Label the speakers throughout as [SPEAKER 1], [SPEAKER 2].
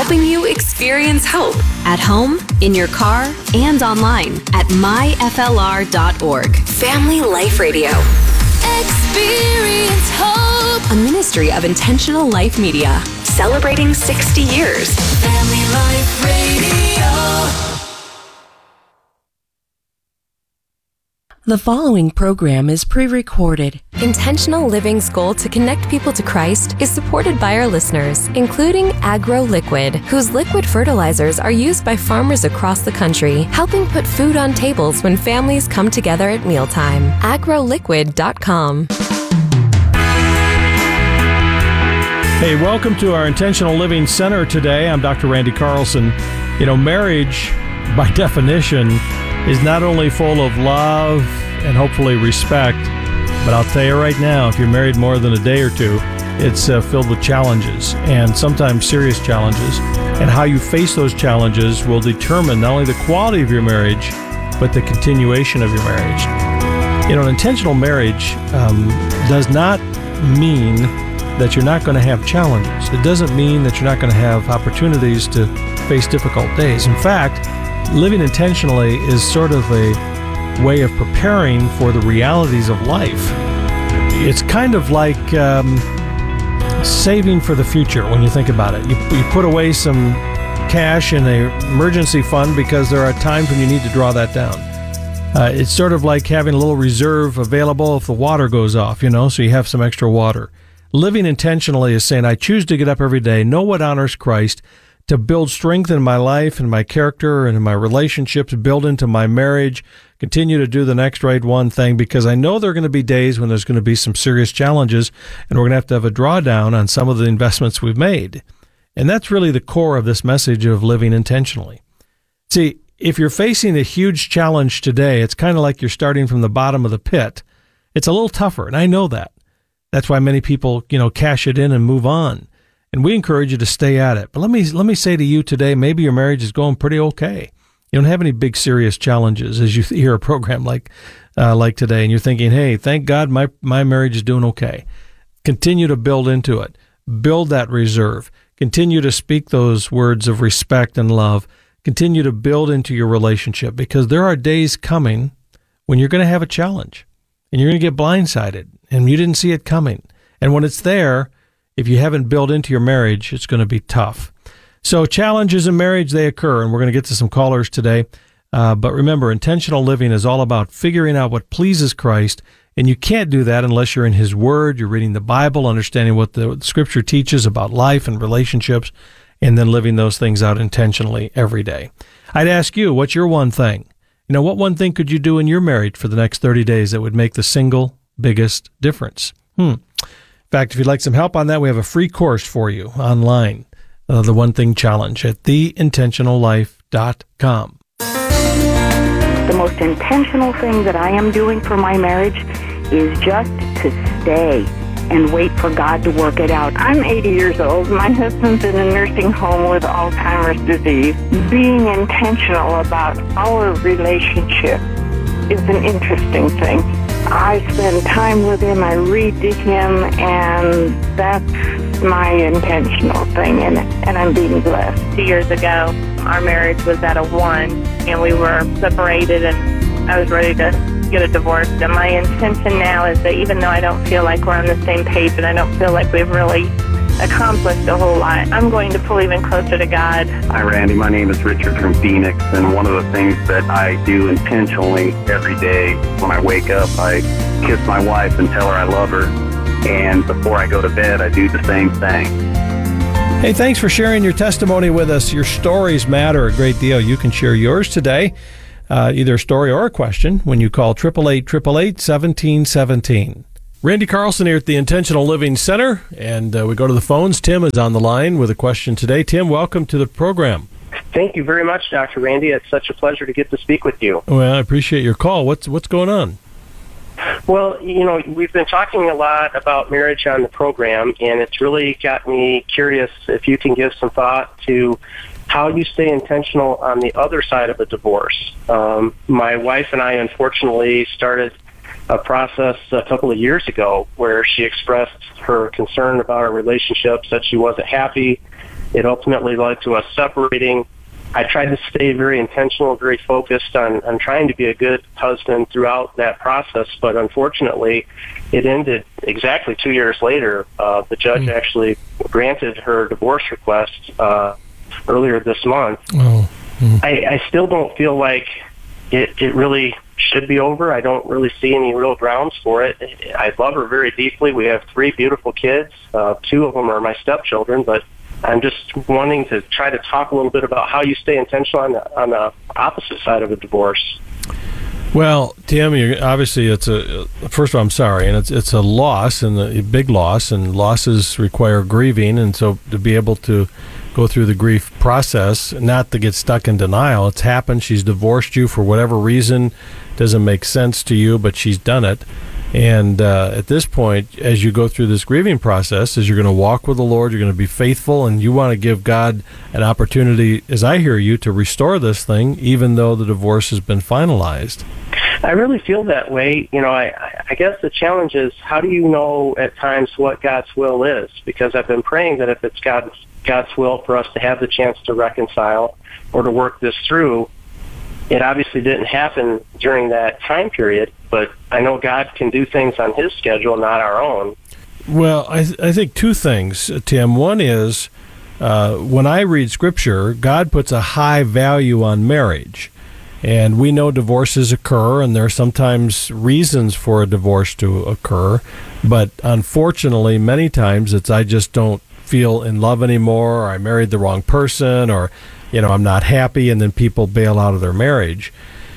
[SPEAKER 1] helping you experience hope at home, in your car, and online at myflr.org. Family Life Radio. Experience hope. A ministry of Intentional Life Media, celebrating 60 years. Family Life Radio.
[SPEAKER 2] The following program is pre-recorded.
[SPEAKER 3] Intentional Living's goal to connect people to Christ is supported by our listeners, including Agro Liquid, whose liquid fertilizers are used by farmers across the country, helping put food on tables when families come together at mealtime. agroliquid.com.
[SPEAKER 4] Hey, welcome to our Intentional Living Center today. I'm Dr. Randy Carlson. You know, marriage, by definition, is not only full of love and hopefully respect, but I'll tell you right now, if you're married more than a day or two, it's filled with challenges, and sometimes serious challenges. And how you face those challenges will determine not only the quality of your marriage, but the continuation of your marriage. You know, an intentional marriage does not mean that you're not going to have challenges. It doesn't mean that you're not going to have opportunities to face difficult days. In fact, living intentionally is sort of a way of preparing for the realities of life. It's kind of like saving for the future when you think about it. You put away some cash in an emergency fund because there are times when you need to draw that down. It's sort of like having a little reserve available if the water goes off, you know, so you have some extra water. Living intentionally is saying, I choose to get up every day, know what honors Christ, to build strength in my life and my character and in my relationships, build into my marriage, continue to do the next right one thing, because I know there are going to be days when there's going to be some serious challenges, and we're going to have a drawdown on some of the investments we've made. And that's really the core of this message of living intentionally. See, if you're facing a huge challenge today, it's kind of like you're starting from the bottom of the pit. It's a little tougher, and I know that. That's why many people, cash it in and move on. And we encourage you to stay at it. But let me say to you today, maybe your marriage is going pretty okay. You don't have any big serious challenges as you hear a program like today, and you're thinking, hey, thank God my marriage is doing okay. Continue to build into it. Build that reserve. Continue to speak those words of respect and love. Continue to build into your relationship, because there are days coming when you're going to have a challenge and you're going to get blindsided and you didn't see it coming. And when it's there, if you haven't built into your marriage, it's going to be tough. So challenges in marriage, they occur, and we're going to get to some callers today. But remember, intentional living is all about figuring out what pleases Christ, and you can't do that unless you're in His Word, you're reading the Bible, understanding what the Scripture teaches about life and relationships, and then living those things out intentionally every day. I'd ask you, what's your one thing? What one thing could you do in your marriage for the next 30 days that would make the single biggest difference? In fact, if you'd like some help on that, we have a free course for you online, the One Thing Challenge at theintentionallife.com.
[SPEAKER 5] The most intentional thing that I am doing for my marriage is just to stay and wait for God to work it out. I'm 80 years old. My husband's in a nursing home with Alzheimer's disease. Being intentional about our relationship is an interesting thing. I spend time with him, I read to him, and that's my intentional thing, and I'm being blessed.
[SPEAKER 6] 2 years ago, our marriage was at a 1, and we were separated, and I was ready to get a divorce. And my intention now is that even though I don't feel like we're on the same page and I don't feel like we've really accomplished a whole lot, I'm going to pull even closer to God.
[SPEAKER 7] Hi, Randy. My name is Richard from Phoenix, and one of the things that I do intentionally every day when I wake up, I kiss my wife and tell her I love her, and before I go to bed, I do the same thing.
[SPEAKER 4] Hey, thanks for sharing your testimony with us. Your stories matter a great deal. You can share yours today, either a story or a question, when you call 888-888-1717. Randy Carlson here at the Intentional Living Center, and we go to the phones. Tim is on the line with a question today. Tim, welcome to the program.
[SPEAKER 8] Thank you very much, Dr. Randy. It's such a pleasure to get to speak with you.
[SPEAKER 4] Well, I appreciate your call. What's going on?
[SPEAKER 8] Well, we've been talking a lot about marriage on the program, and it's really got me curious if you can give some thought to how you stay intentional on the other side of a divorce. My wife and I, unfortunately, started a process a couple of years ago where she expressed her concern about our relationship, said she wasn't happy, It ultimately led to us separating. I tried to stay very intentional, very focused on trying to be a good husband throughout that process, but unfortunately, it ended exactly 2 years later. The judge actually granted her divorce request earlier this month.
[SPEAKER 4] Oh.
[SPEAKER 8] I still don't feel like it really should be over. I don't really see any real grounds for it. I love her very deeply. We have 3 beautiful kids. 2 of them are my stepchildren, but I'm just wanting to try to talk a little bit about how you stay intentional on the opposite side of a divorce.
[SPEAKER 4] Well, Tim, obviously first of all, I'm sorry, and it's a loss, and a big loss, and losses require grieving, and so to be able to go through the grief process, not to get stuck in denial. It's happened. She's divorced you for whatever reason. Doesn't make sense to you, but she's done it. And at this point, as you go through this grieving process, as you're going to walk with the Lord, you're going to be faithful, and you want to give God an opportunity, as I hear you, to restore this thing, even though the divorce has been finalized.
[SPEAKER 8] I really feel that way. I guess the challenge is, how do you know at times what God's will is? Because I've been praying that if it's God's will for us to have the chance to reconcile or to work this through, it obviously didn't happen during that time period, but I know God can do things on His schedule, not our own.
[SPEAKER 4] Well, I think 2 things, Tim. One is, when I read Scripture, God puts a high value on marriage. And we know divorces occur, and there are sometimes reasons for a divorce to occur. But unfortunately, many times it's I just don't feel in love anymore, or I married the wrong person, or I'm not happy, and then people bail out of their marriage.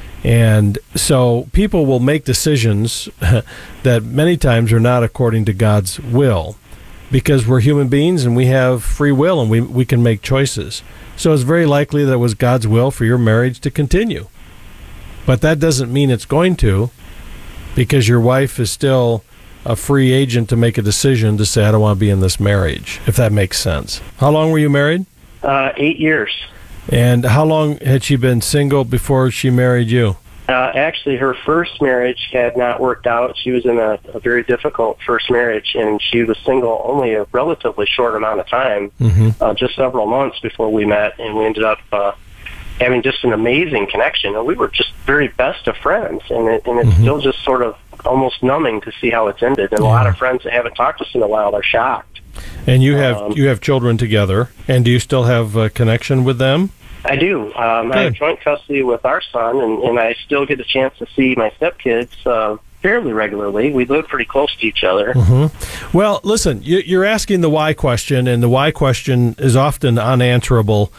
[SPEAKER 4] And so people will make decisions that many times are not according to God's will, because we're human beings and we have free will, and we can make choices. So it's very likely that it was God's will for your marriage to continue. But that doesn't mean it's going to, because your wife is still a free agent to make a decision to say, I don't want to be in this marriage, if that makes sense. How long were you married?
[SPEAKER 8] 8 years.
[SPEAKER 4] And how long had she been single before she married you?
[SPEAKER 8] Actually, her first marriage had not worked out. She was in a very difficult first marriage, and she was single only a relatively short amount of time, just several months before we met, and we ended up having just an amazing connection. And we were just very best of friends, and it's still just sort of almost numbing to see how it's ended. And a lot of friends that haven't talked to us in a while are shocked.
[SPEAKER 4] And you have children together, and do you still have a connection with them?
[SPEAKER 8] I do. I have joint custody with our son, and I still get a chance to see my stepkids fairly regularly. We live pretty close to each other.
[SPEAKER 4] Well, listen, you're asking the why question, and the why question is often unanswerable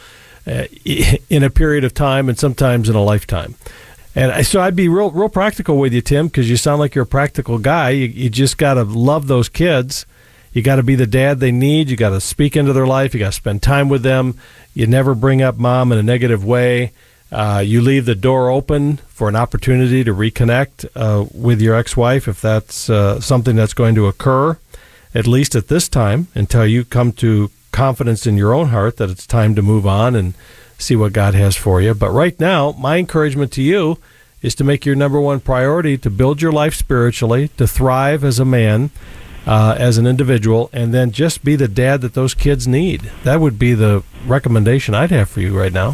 [SPEAKER 4] in a period of time and sometimes in a lifetime. And so I'd be real practical with you, Tim, because you sound like you're a practical guy. You just got to love those kids. You got to be the dad they need. You got to speak into their life. You got to spend time with them. You never bring up mom in a negative way. You leave the door open for an opportunity to reconnect with your ex-wife if that's something that's going to occur, at least at this time, until you come to confidence in your own heart that it's time to move on and see what God has for you. But right now, my encouragement to you is to make your number one priority to build your life spiritually, to thrive as a man, as an individual, and then just be the dad that those kids need. That would be the recommendation I'd have for you right now.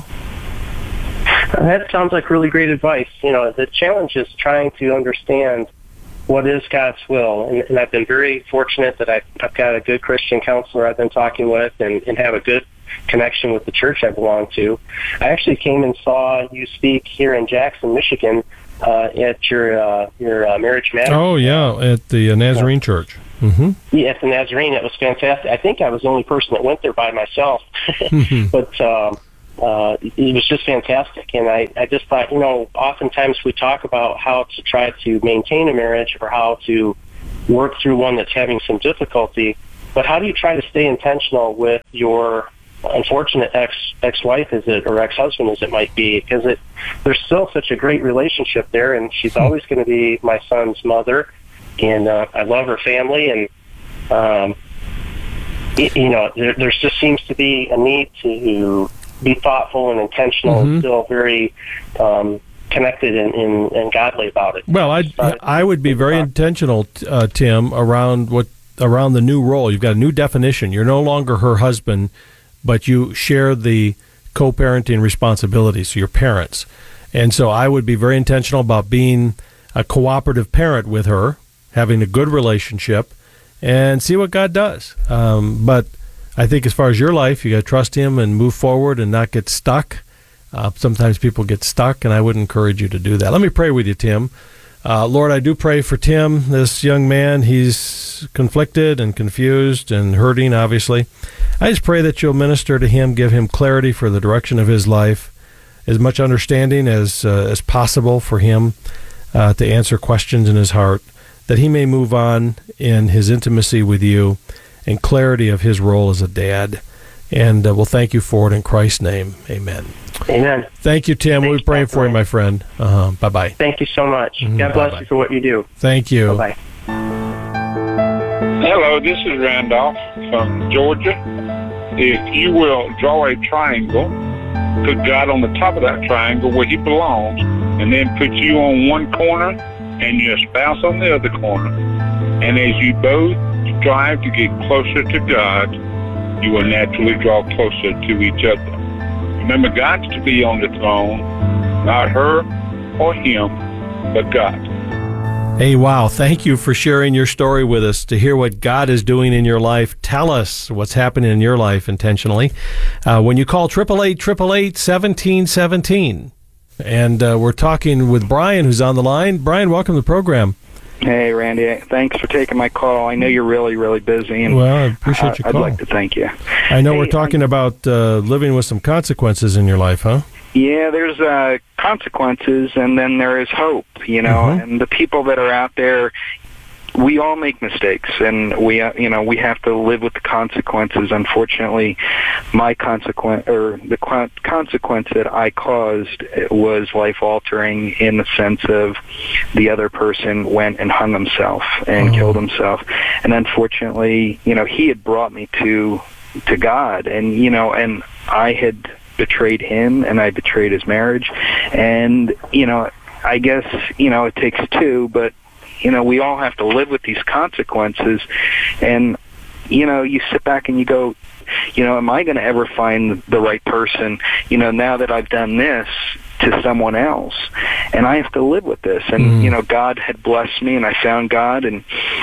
[SPEAKER 8] That sounds like really great advice. The challenge is trying to understand what is God's will. And I've been very fortunate that I've got a good Christian counselor I've been talking with and have a good connection with the church I belong to. I actually came and saw you speak here in Jackson, Michigan, at your marriage matters.
[SPEAKER 4] Oh, yeah, at the Nazarene Church.
[SPEAKER 8] Yeah, at the Nazarene. It was fantastic. I think I was the only person that went there by myself. But it was just fantastic. And I just thought, oftentimes we talk about how to try to maintain a marriage or how to work through one that's having some difficulty. But how do you try to stay intentional with your unfortunate ex-wife, or ex-husband, as it might be? Because there's still such a great relationship there, and she's always going to be my son's mother. And I love her family, and there just seems to be a need to be thoughtful and intentional, and still very connected and godly about it.
[SPEAKER 4] Well, I would be very intentional, Tim, around the new role. You've got a new definition. You're no longer her husband, but you share the co-parenting responsibilities, your parents. And so I would be very intentional about being a cooperative parent with her, having a good relationship, and see what God does. But I think as far as your life, you got to trust Him and move forward and not get stuck. Sometimes people get stuck, and I would encourage you to do that. Let me pray with you, Tim. Lord, I do pray for Tim, this young man. He's conflicted and confused and hurting, obviously. I just pray that you'll minister to him, give him clarity for the direction of his life, as much understanding as possible for him to answer questions in his heart, that he may move on in his intimacy with you and clarity of his role as a dad. And we'll thank you for it in Christ's name. Amen.
[SPEAKER 8] Amen.
[SPEAKER 4] Thank you, Tim. We'll be praying for you, my friend. Bye-bye.
[SPEAKER 8] Thank you so much. God bless you for what you do.
[SPEAKER 4] Thank you.
[SPEAKER 8] Bye-bye.
[SPEAKER 9] Hello, this is Randolph from Georgia. If you will draw a triangle, put God on the top of that triangle where He belongs, and then put you on one corner and your spouse on the other corner. And as you both strive to get closer to God, you will naturally draw closer to each other. Remember, God's to be on the throne, not her or him, but God.
[SPEAKER 4] Hey, wow. Thank you for sharing your story with us. To hear what God is doing in your life, tell us what's happening in your life intentionally. When you call 888-888-1717. And we're talking with Brian, who's on the line. Brian, welcome to the program.
[SPEAKER 10] Hey, Randy. Thanks for taking my call. I know you're really, really busy. And
[SPEAKER 4] well, I appreciate your call.
[SPEAKER 10] I'd like to thank you.
[SPEAKER 4] I know we're talking about living with some consequences in your life, huh?
[SPEAKER 10] Yeah, there's consequences, and then there is hope, and the people that are out there, we all make mistakes, and we have to live with the consequences. Unfortunately, the consequence that I caused was life-altering in the sense of the other person went and hung himself and killed himself. And unfortunately, he had brought me to God, and and I had betrayed him, and I betrayed his marriage. And I guess it takes two, but we all have to live with these consequences. And you sit back and you go, am I going to ever find the right person, now that I've done this to someone else? And I have to live with this. And God had blessed me, and I found God, and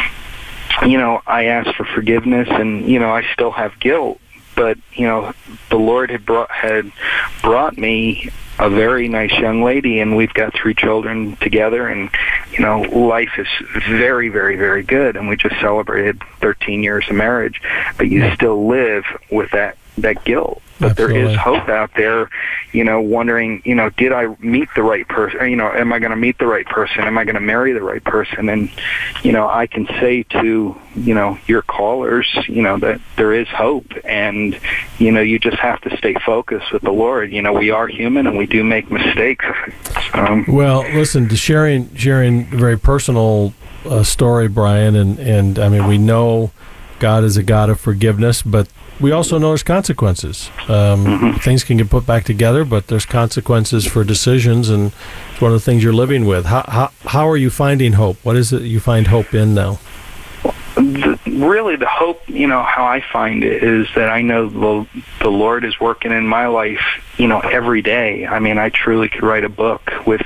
[SPEAKER 10] I asked for forgiveness, and I still have guilt. But the Lord had brought me a very nice young lady, and we've got 3 children together, and life is very, very, very good. And we just celebrated 13 years of marriage, but you still live with that guilt. But
[SPEAKER 4] Absolutely.
[SPEAKER 10] There is hope out there, wondering, did I meet the right person? Am I going to meet the right person? Am I going to marry the right person? And, I can say to, your callers, that there is hope, and, you just have to stay focused with the Lord. We are human, and we do make mistakes.
[SPEAKER 4] Well, listen, to sharing a very personal story, Brian, and I mean, we know God is a God of forgiveness, but we also know there's consequences. Things can get put back together, but there's consequences for decisions, and it's one of the things you're living with. How are you finding hope? What is it you find hope in now?
[SPEAKER 10] Really, the hope, how I find it is that I know the Lord is working in my life, every day. I mean, I truly could write a book with,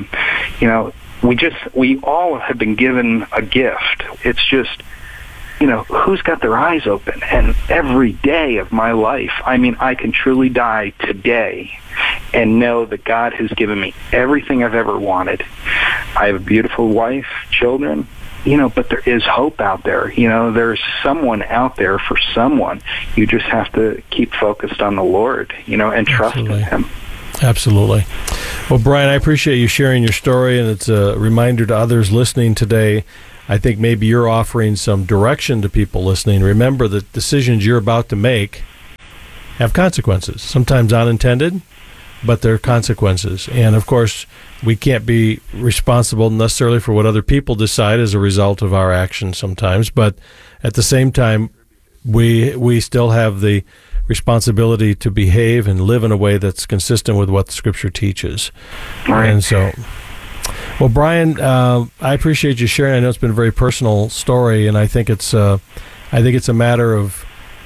[SPEAKER 10] we all have been given a gift. It's just, who's got their eyes open? And every day of my life, I mean, I can truly die today and know that God has given me everything I've ever wanted. I have a beautiful wife, children, but there is hope out there. There's someone out there for someone. You just have to keep focused on the Lord, and trust in Him.
[SPEAKER 4] Absolutely. Well, Brian, I appreciate you sharing your story, and it's a reminder to others listening today. I think maybe you're offering some direction to people listening. Remember that decisions you're about to make have consequences, sometimes unintended, but there are consequences. And, of course, we can't be responsible necessarily for what other people decide as a result of our actions sometimes, but at the same time, we still have the responsibility to behave and live in a way that's consistent with what the Scripture teaches.
[SPEAKER 10] Right.
[SPEAKER 4] And so... Well, Brian, I appreciate you sharing. I know it's been a very personal story, and I think it's a matter of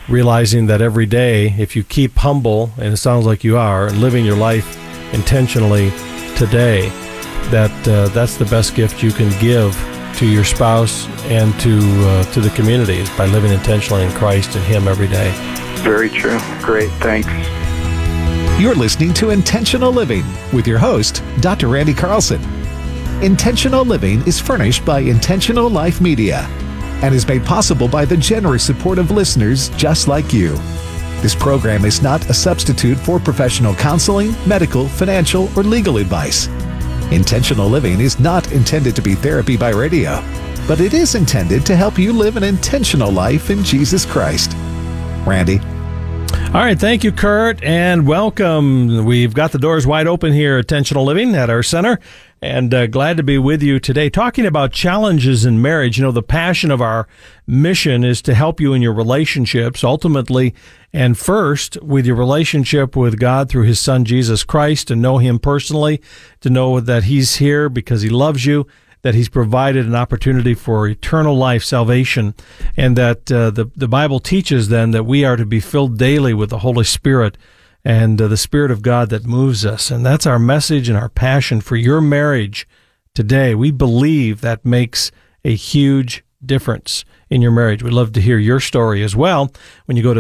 [SPEAKER 4] realizing that every day, if you keep humble, and it sounds like you are, and living your life intentionally today, that's the best gift you can give to your spouse and to the community, is by living intentionally in Christ and Him every day.
[SPEAKER 10] Very true. Great. Thanks.
[SPEAKER 11] You're listening to Intentional Living with your host, Dr. Randy Carlson. Intentional Living is furnished by Intentional Life Media and is made possible by the generous support of listeners just like you. This program is not a substitute for professional counseling, medical, financial, or legal advice. Intentional Living is not intended to be therapy by radio, but it is intended to help you live an intentional life in Jesus Christ. Randy?
[SPEAKER 4] All right, thank you, Kurt, and welcome. We've got the doors wide open here at Intentional Living at our center, and glad to be with you today talking about challenges in marriage. You know, the passion of our mission is to help you in your relationships, ultimately and first with your relationship with God through His Son, Jesus Christ, to know Him personally, to know that He's here because He loves you, that He's provided an opportunity for eternal life, salvation, and that the Bible teaches then that we are to be filled daily with the Holy Spirit and the Spirit of God that moves us. And that's our message and our passion for your marriage today. We believe that makes a huge difference in your marriage. We'd love to hear your story as well when you go to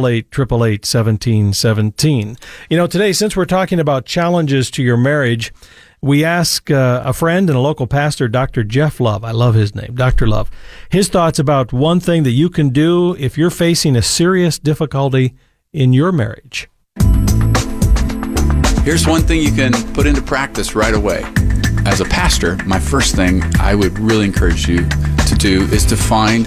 [SPEAKER 4] 888-888-1717. You know, today, since we're talking about challenges to your marriage, we ask a friend and a local pastor, Dr. Jeff Love. I love his name, Dr. Love. His thoughts about one thing that you can do if you're facing a serious difficulty in your marriage.
[SPEAKER 12] Here's one thing you can put into practice right away. As a pastor, my first thing I would really encourage you to do is to find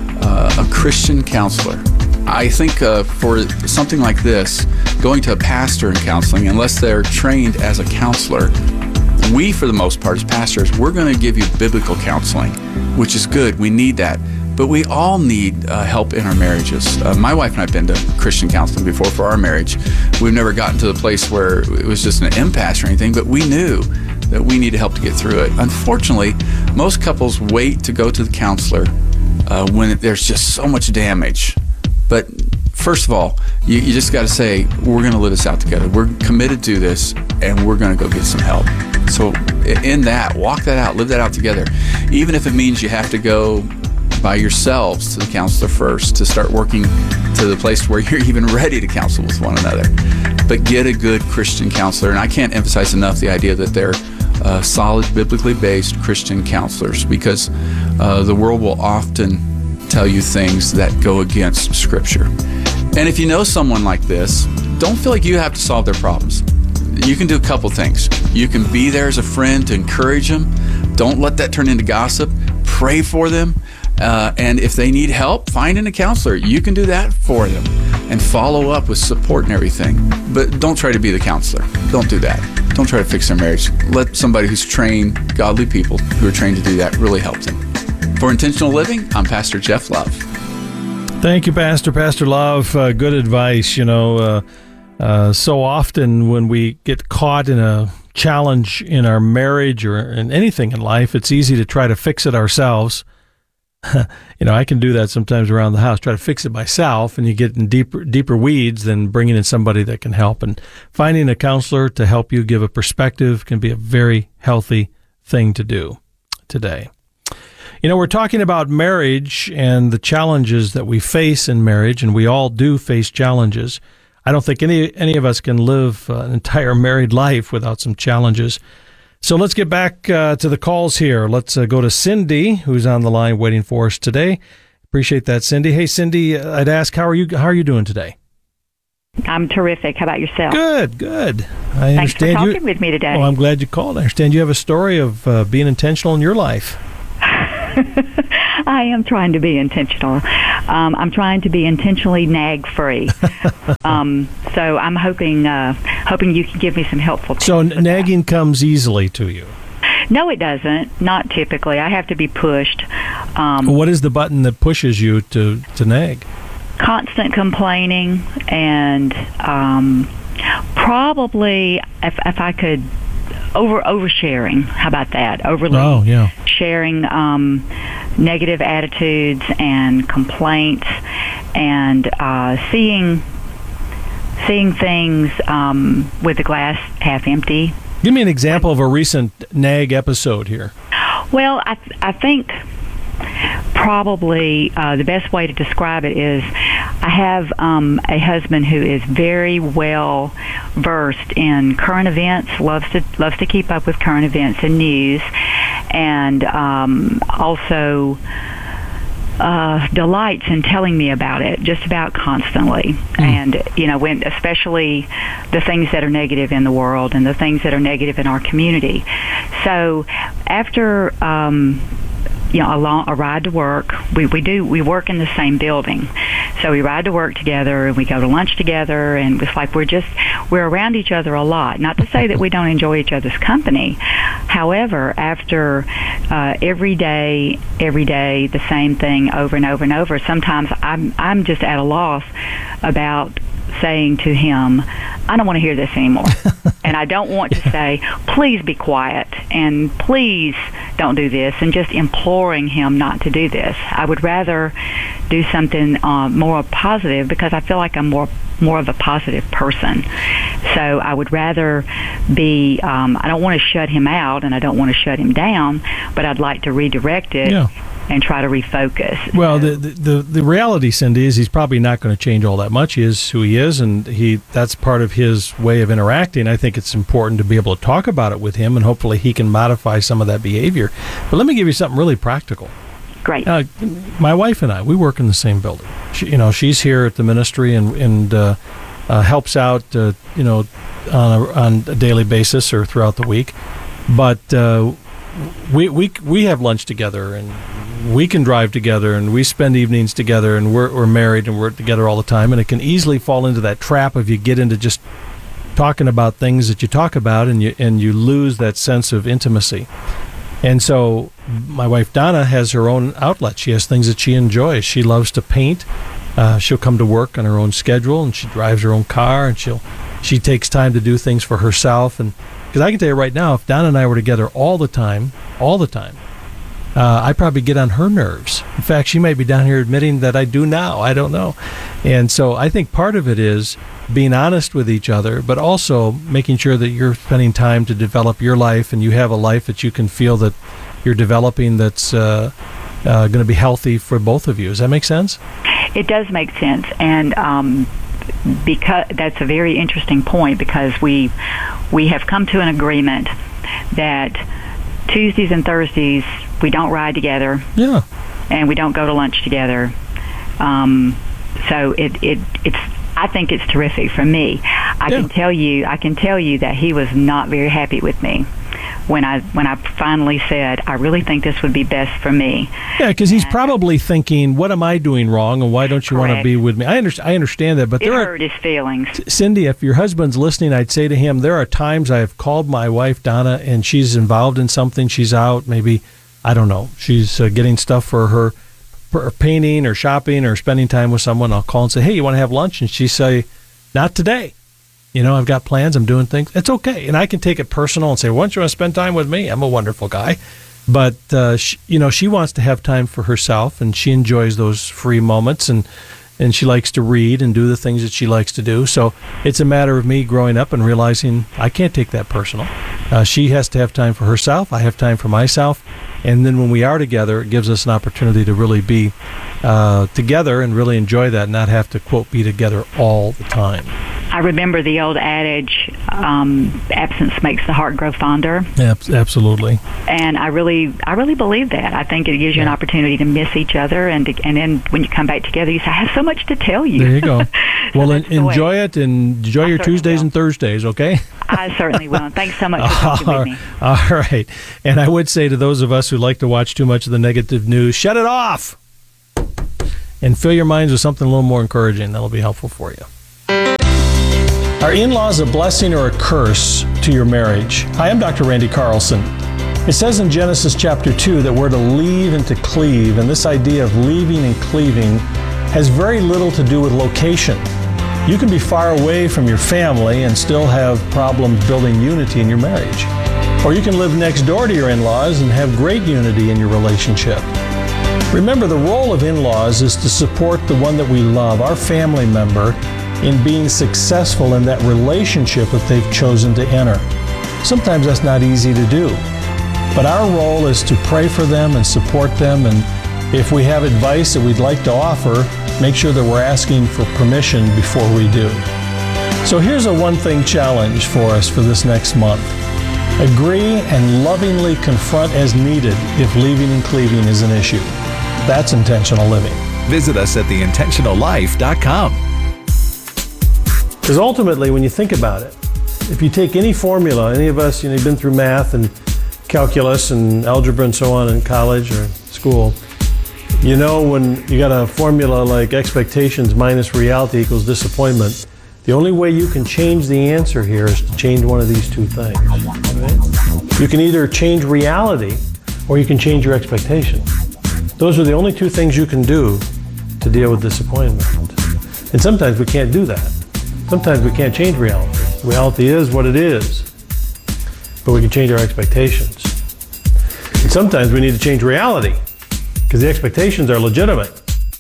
[SPEAKER 12] a Christian counselor. I think for something like this, going to a pastor in counseling, unless they're trained as a counselor, we, for the most part, as pastors, we're going to give you biblical counseling, which is good. We need that. But we all need help in our marriages. My wife and I have been to Christian counseling before for our marriage. We've never gotten to the place where it was just an impasse or anything, but we knew that we needed help to get through it. Unfortunately, most couples wait to go to the counselor when there's just so much damage. But first of all, you just got to say, we're going to live this out together. We're committed to this, and we're going to go get some help. So in that, walk that out, live that out together. Even if it means you have to go by yourselves to the counselor first, to start working to the place where you're even ready to counsel with one another. But get a good Christian counselor. And I can't emphasize enough the idea that they're solid, biblically based Christian counselors, because the world will often tell you things that go against Scripture. And if you know someone like this, don't feel like you have to solve their problems. You can do a couple things. You can be there as a friend to encourage them. Don't let that turn into gossip. Pray for them. And if they need help, finding a counselor, you can do that for them and follow up with support and everything. But don't try to be the counselor. Don't do that. Don't try to fix their marriage. Let somebody who's trained, godly people who are trained to do that, really help them. For Intentional Living, I'm Pastor Jeff Love.
[SPEAKER 4] Thank you, Pastor Love. Good advice. You know, so often when we get caught in a challenge in our marriage or in anything in life, it's easy to try to fix it ourselves. You know, I can do that sometimes around the house, try to fix it myself, and you get in deeper weeds than bringing in somebody that can help. And finding a counselor to help you give a perspective can be a very healthy thing to do today. You know, we're talking about marriage and the challenges that we face in marriage, and we all do face challenges. I don't think any of us can live an entire married life without some challenges. So let's get back to the calls here. Let's go to Cindy, who's on the line waiting for us today. Appreciate that, Cindy. Hey, Cindy, I'd ask, how are you doing today?
[SPEAKER 13] I'm terrific. How about yourself?
[SPEAKER 4] Good.
[SPEAKER 13] Thanks for talking with me today.
[SPEAKER 4] Well, I'm glad you called. I understand you have a story of being intentional in your life.
[SPEAKER 13] I am trying to be intentional. I'm trying to be intentionally nag-free. So I'm hoping you can give me some helpful tips.
[SPEAKER 4] So nagging comes easily to you?
[SPEAKER 13] No, it doesn't. Not typically. I have to be pushed.
[SPEAKER 4] What is the button that pushes you to nag?
[SPEAKER 13] Constant complaining, and probably if I could oversharing. How about that? Sharing negative attitudes and complaints, and seeing things with the glass half empty.
[SPEAKER 4] Give me an example of a recent nag episode here.
[SPEAKER 13] Well, I think probably the best way to describe it is I have a husband who is very well versed in current events, loves to keep up with current events and news, and also delights in telling me about it just about constantly. And when especially the things that are negative in the world and the things that are negative in our community. So after a ride to work, we work in the same building, so we ride to work together and we go to lunch together, and it's like we're around each other a lot. Not to say that we don't enjoy each other's company. However, after every day the same thing over and over and over, sometimes I'm just at a loss about saying to him, I don't want to hear this anymore. And I don't want to say, please be quiet and please don't do this, and just imploring him not to do this. I would rather do something more positive, because I feel like I'm more of a positive person. So I would rather be, I don't want to shut him out and I don't want to shut him down, but I'd like to redirect it.
[SPEAKER 4] Yeah.
[SPEAKER 13] And try to refocus.
[SPEAKER 4] Well, the reality, Cindy, is he's probably not going to change all that much. He is who he is, and that's part of his way of interacting. I think it's important to be able to talk about it with him, and hopefully he can modify some of that behavior. But let me give you something really practical.
[SPEAKER 13] Great.
[SPEAKER 4] My wife and I, we work in the same building. She's here at the ministry and helps out, on a daily basis or throughout the week. But we have lunch together, and we can drive together, and we spend evenings together, and we're married and we're together all the time. And it can easily fall into that trap if you get into just talking about things that you talk about, and you lose that sense of intimacy. And so my wife Donna has her own outlet. She has things that she enjoys. She loves to paint. She'll come to work on her own schedule, and she drives her own car, and she takes time to do things for herself. And because I can tell you right now, if Donna and I were together all the time, I probably get on her nerves. In fact, she may be down here admitting that I do now. I don't know. And so I think part of it is being honest with each other, but also making sure that you're spending time to develop your life, and you have a life that you can feel that you're developing that's going to be healthy for both of you. Does that make sense?
[SPEAKER 13] It does make sense. And because that's a very interesting point, because we have come to an agreement that Tuesdays and Thursdays we don't ride together.
[SPEAKER 4] Yeah.
[SPEAKER 13] And we don't go to lunch together. So it's I think it's terrific for me. I can tell you that he was not very happy with me when I finally said, I really think this would be best for me.
[SPEAKER 4] Yeah, because he's probably thinking, what am I doing wrong, and why don't you want to be with me? I understand that, but
[SPEAKER 13] it hurt his feelings.
[SPEAKER 4] Cindy, if your husband's listening, I'd say to him, there are times I have called my wife, Donna, and she's involved in something. She's out, maybe, I don't know, she's getting stuff for her painting or shopping or spending time with someone. I'll call and say, hey, you want to have lunch? And she say, not today. I've got plans. I'm doing things. It's okay. And I can take it personal and say, why don't you want to spend time with me? I'm a wonderful guy. But, she wants to have time for herself, and she enjoys those free moments, and she likes to read and do the things that she likes to do. So it's a matter of me growing up and realizing I can't take that personal. She has to have time for herself. I have time for myself. And then when we are together, it gives us an opportunity to really be together and really enjoy that, and not have to, quote, be together all the time.
[SPEAKER 13] I remember the old adage, absence makes the heart grow fonder.
[SPEAKER 4] Absolutely.
[SPEAKER 13] And I really believe that. I think it gives you an opportunity to miss each other, and then when you come back together, you say, I have so much to tell you.
[SPEAKER 4] There you go. Well, enjoy it, and enjoy your Tuesdays and Thursdays, okay?
[SPEAKER 13] I certainly will. And thanks so much for talking with me.
[SPEAKER 4] All right. And I would say to those of us who like to watch too much of the negative news, shut it off and fill your minds with something a little more encouraging. That'll be helpful for you. Are in-laws a blessing or a curse to your marriage? Hi, I'm Dr. Randy Carlson. It says in Genesis chapter 2 that we're to leave and to cleave, and this idea of leaving and cleaving has very little to do with location. You can be far away from your family and still have problems building unity in your marriage. Or you can live next door to your in-laws and have great unity in your relationship. Remember, the role of in-laws is to support the one that we love, our family member, in being successful in that relationship that they've chosen to enter. Sometimes that's not easy to do, but our role is to pray for them and support them, and if we have advice that we'd like to offer, make sure that we're asking for permission before we do. So here's a one-thing challenge for us for this next month. Agree and lovingly confront as needed if leaving and cleaving is an issue. That's intentional living.
[SPEAKER 11] Visit us at theintentionallife.com.
[SPEAKER 4] Because ultimately, when you think about it, if you take any formula, any of us, you've been through math and calculus and algebra and so on in college or school, you know when you got a formula like expectations minus reality equals disappointment, the only way you can change the answer here is to change one of these two things. Right? You can either change reality or you can change your expectation. Those are the only two things you can do to deal with disappointment. And sometimes we can't do that. Sometimes we can't change reality. Reality is what it is, but we can change our expectations. And sometimes we need to change reality because the expectations are legitimate.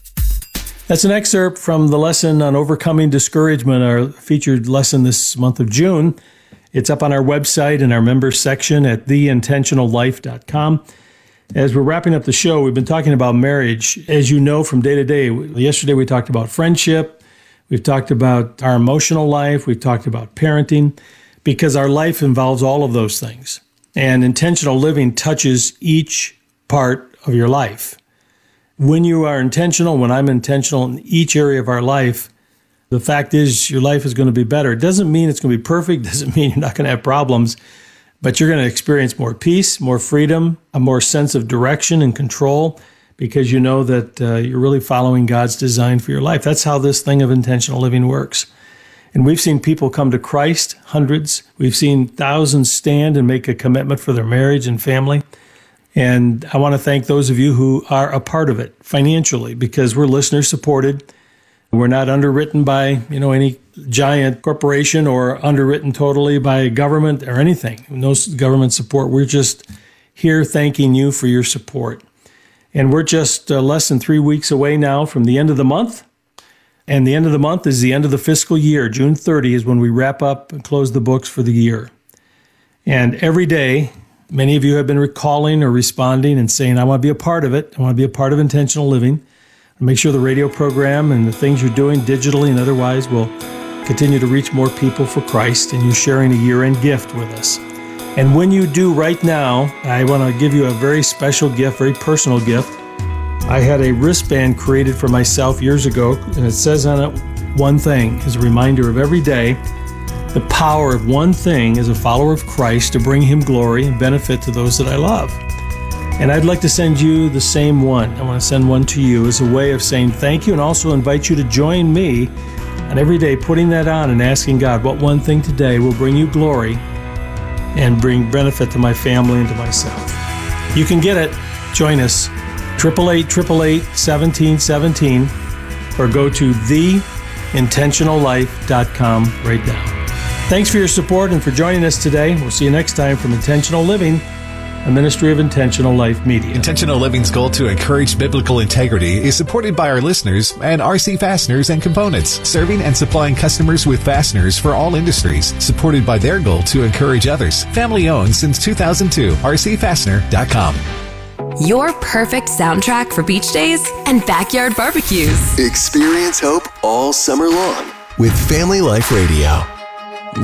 [SPEAKER 4] That's an excerpt from the lesson on overcoming discouragement, our featured lesson this month of June. It's up on our website in our members section at theintentionallife.com. As we're wrapping up the show, we've been talking about marriage. As you know, from day to day, yesterday we talked about friendship. We've talked about our emotional life. We've talked about parenting, because our life involves all of those things. And intentional living touches each part of your life. When you are intentional, when I'm intentional in each area of our life, the fact is your life is going to be better. It doesn't mean it's going to be perfect. It doesn't mean you're not going to have problems, but you're going to experience more peace, more freedom, a more sense of direction and control, because you know that you're really following God's design for your life. That's how this thing of intentional living works. And we've seen people come to Christ, hundreds. We've seen thousands stand and make a commitment for their marriage and family. And I want to thank those of you who are a part of it financially, because we're listener supported. We're not underwritten by, any giant corporation or underwritten totally by government or anything. No government support. We're just here thanking you for your support. And we're just less than 3 weeks away now from the end of the month. And the end of the month is the end of the fiscal year. June 30 is when we wrap up and close the books for the year. And every day, many of you have been recalling or responding and saying, I want to be a part of it. I want to be a part of intentional living. Make sure the radio program and the things you're doing digitally and otherwise will continue to reach more people for Christ, and you're sharing a year-end gift with us. And when you do right now, I want to give you a very special gift, very personal gift. I had a wristband created for myself years ago, and it says on it, one thing, as a reminder of every day, the power of one thing as a follower of Christ to bring him glory and benefit to those that I love. And I'd like to send you the same one. I want to send one to you as a way of saying thank you, and also invite you to join me on every day putting that on and asking God, what one thing today will bring you glory and bring benefit to my family and to myself. You can get it. Join us. 888-888-1717 or go to theintentionallife.com right now. Thanks for your support and for joining us today. We'll see you next time from Intentional Living, a ministry of Intentional Life Media.
[SPEAKER 11] Intentional Living's goal to encourage biblical integrity is supported by our listeners and RC Fasteners and Components, serving and supplying customers with fasteners for all industries, supported by their goal to encourage others. Family owned since 2002, rcfastener.com.
[SPEAKER 3] Your perfect soundtrack for beach days and backyard barbecues.
[SPEAKER 14] Experience hope all summer long with Family Life Radio.